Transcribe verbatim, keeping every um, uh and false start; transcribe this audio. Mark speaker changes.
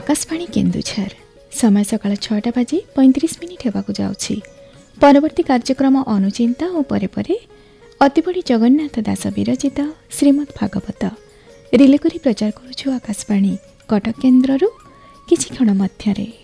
Speaker 1: आकाशवाणी केन्दुझर समय सकाळ छटा बाजी पैंतीस मिनिट हेबाकु जाउछि। परवर्ती कार्यक्रम अनुचिंता और परे परे अतिबड़ी जगन्नाथ दास विरचित श्रीमद् भागवत रिले करी प्रचार करुछु आकाशवाणी कटक केन्द्ररू किछि क्षण मध्यरे।